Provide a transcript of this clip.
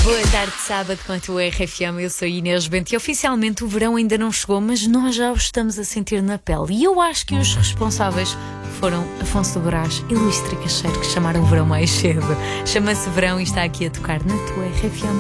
Boa tarde, sábado, com a tua RFM. Eu sou Inês Bento e oficialmente o verão ainda não chegou, mas nós já o estamos a sentir na pele. E eu acho que os responsáveis foram Afonso do Brás e Luís Tricacheiro, que chamaram o verão mais cedo. Chama-se Verão e está aqui a tocar na tua RFM.